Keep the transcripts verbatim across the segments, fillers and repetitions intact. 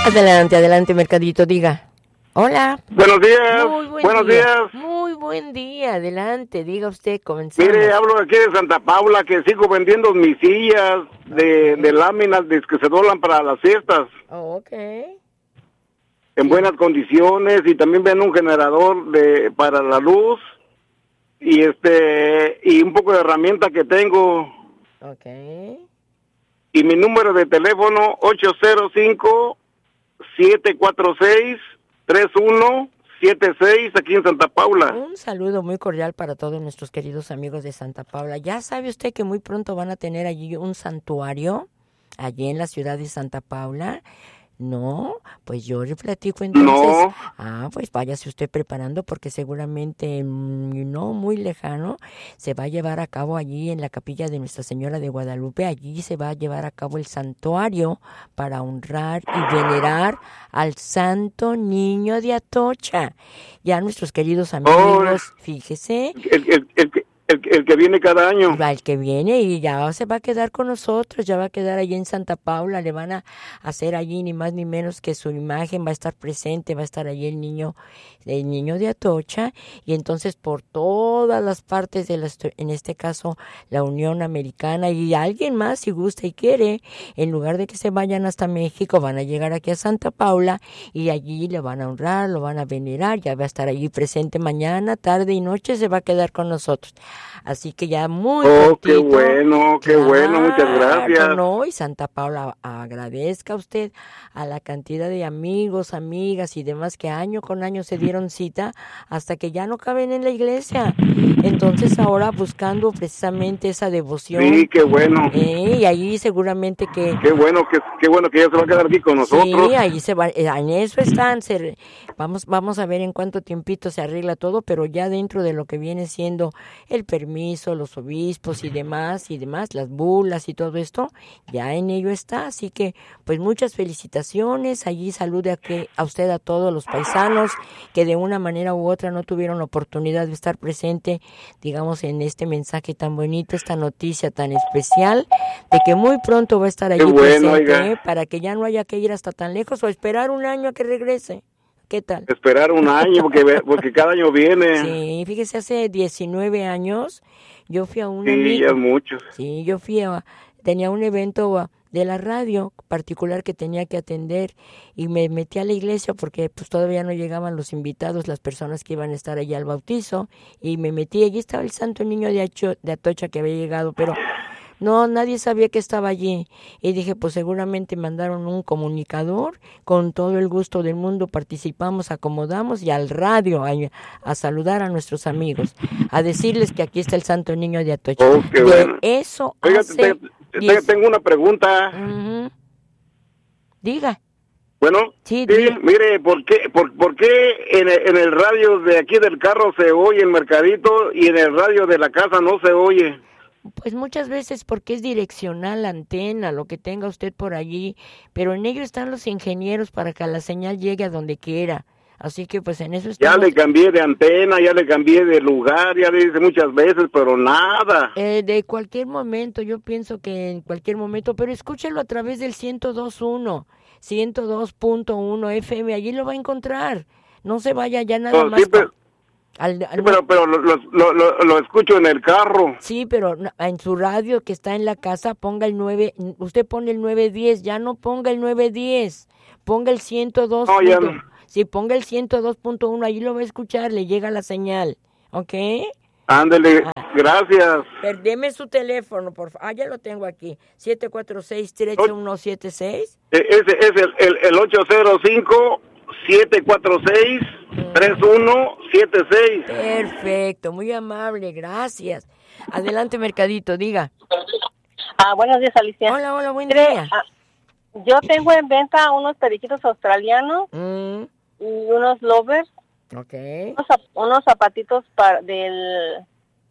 Adelante, adelante, Mercadito, diga. Hola. Buenos días. Muy buen Buenos día. días. Muy buen día. Adelante, diga usted, comenzamos. Mire, hablo aquí de Santa Paula, que sigo vendiendo mis sillas de, de láminas de que se doblan para las fiestas. Oh, ok. En Sí. buenas condiciones, y también vendo un generador de para la luz y este y un poco de herramienta que tengo. Ok. Y mi número de teléfono ocho cero cinco, siete cuatro seis, tres uno siete seis, aquí en Santa Paula. Un saludo muy cordial para todos nuestros queridos amigos de Santa Paula. Ya sabe usted que muy pronto van a tener allí un santuario, allí en la ciudad de Santa Paula. No, pues yo le platico entonces. No. Ah, pues váyase usted preparando porque seguramente mm, no muy lejano se va a llevar a cabo allí en la capilla de Nuestra Señora de Guadalupe. Allí se va a llevar a cabo el santuario para honrar y venerar al Santo Niño de Atocha. Ya nuestros queridos amigos, Oh, fíjese, el, el, el, que- el, que- el que viene cada año. va el que viene y ya se va a quedar con nosotros, ya va a quedar allí en Santa Paula, le van a hacer allí ni más ni menos que su imagen, va a estar presente, va a estar allí el niño, el niño de Atocha, y entonces por todas las partes de la, en este caso la Unión Americana y alguien más si gusta y quiere, en lugar de que se vayan hasta México, van a llegar aquí a Santa Paula y allí le van a honrar, lo van a venerar, ya va a estar allí presente mañana, tarde y noche, se va a quedar con nosotros. Así que ya muy Oh, qué prontito, bueno, qué bueno, muchas claro, gracias. no, y Santa Paula agradezca a usted a la cantidad de amigos, amigas y demás que año con año se dieron cita hasta que ya no caben en la iglesia. Entonces ahora buscando precisamente esa devoción, Sí, qué bueno, eh, y ahí seguramente que qué bueno, que, qué bueno que ya se va a quedar aquí con nosotros. sí, ahí se va, eh, en eso están, se re- vamos, vamos a ver en cuánto tiempito se arregla todo, pero ya dentro de lo que viene siendo el permiso, los obispos y demás, y demás, las bulas y todo esto, ya en ello está, así que pues muchas felicitaciones, allí salude a, que, a usted a todos los paisanos que de una manera u otra no tuvieron la oportunidad de estar presente, digamos, en este mensaje tan bonito, esta noticia tan especial, de que muy pronto va a estar allí Qué bueno, presente, oiga. ¿eh? Para que ya no haya que ir hasta tan lejos o esperar un año a que regrese. ¿Qué tal? Esperar un año, porque, ve- porque cada año viene. Sí, fíjese, hace diecinueve años yo fui a un Sí, amigo. ya es mucho. Sí, yo fui a, tenía un evento a- de la radio particular que tenía que atender y me metí a la iglesia porque pues todavía no llegaban los invitados, las personas que iban a estar allá al bautizo, y me metí, allí estaba el Santo Niño de, Acho- de Atocha que había llegado, pero no, nadie sabía que estaba allí. Y dije, pues seguramente mandaron un comunicador, con todo el gusto del mundo participamos, acomodamos y al radio a, a saludar a nuestros amigos, a decirles que aquí está el Santo Niño de Atocha. Oh, qué De bueno. eso Oiga, hace te- te- diez- tengo una pregunta. Ujú. Diga. Bueno, Sí, sí, diga. mire, ¿por qué, por, por qué en, el- en el radio de aquí del carro se oye el mercadito y en el radio de la casa no se oye? Pues muchas veces porque es direccional la antena, lo que tenga usted por allí, pero en ello están los ingenieros para que la señal llegue a donde quiera. Así que pues en eso Ya estamos. le cambié de antena, ya le cambié de lugar, ya le hice muchas veces, pero nada. Eh, de cualquier momento, yo pienso que en cualquier momento, pero escúchelo a través del ciento dos punto uno, ciento dos punto uno F M, allí lo va a encontrar. No se vaya ya nada No, más. sí, pero, con- al- al- sí, pero, pero lo, lo, lo, lo- lo escucho en el carro. Sí, pero no- en su radio que está en la casa, ponga el nueve, usted pone el nueve diez, ya no ponga el nueve diez, ponga el ciento dos. No, ya punto- no. Sí, ponga el ciento dos punto uno, allí lo va a escuchar, le llega la señal, ¿ok? Ándele, gracias. Pero deme su teléfono, por favor. Ah, ya lo tengo aquí, siete cuatro seis, tres uno siete seis. E- Ese es el, el, el ocho cero cinco, siete cuatro seis, tres uno siete seis. Perfecto, muy amable, gracias. Adelante, Mercadito, diga. Ah, buenos días, Alicia. Hola, hola, buen Mire, día. ah, yo tengo en venta unos periquitos australianos Mm, y unos lovers, ok. unos, zap- unos zapatitos para del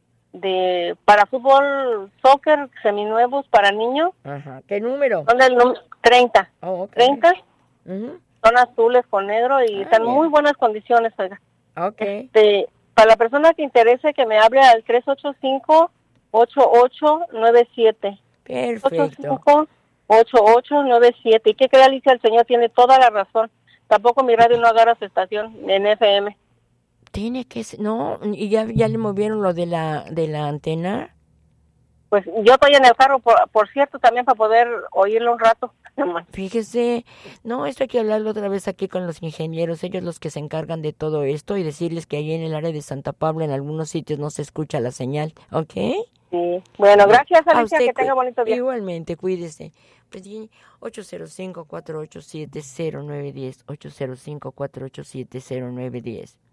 de para fútbol, soccer, seminuevos para niños. Ajá. ¿Qué número? Son del número treinta. Oh, ok. treinta, Ujú. son azules con negro y Ah, están en bien. muy buenas condiciones, oiga. Ok. Este, para la persona que interese, que me hable al tres ocho cinco, ocho ocho nueve siete. Perfecto. ocho cinco ocho ocho nueve siete. ¿Y qué cree, Alicia? El señor tiene toda la razón. Tampoco mi radio no agarra su estación en F M. Tiene que ser, no, y ya, ya le movieron lo de la, de la antena. Pues yo estoy en el carro, por, por cierto, también para poder oírlo un rato. Fíjese, no, esto hay que hablarlo otra vez aquí con los ingenieros, ellos los que se encargan de todo esto y decirles que ahí en el área de Santa Paula en algunos sitios no se escucha la señal, ¿ok? Sí. Bueno, gracias, Alicia, usted, que tenga bonito día. Igualmente, cuídese. Pues sí, ocho cero cinco, cuatro ocho siete, cero nueve uno cero, ocho cero cinco, cuatro ocho siete, cero nueve uno cero.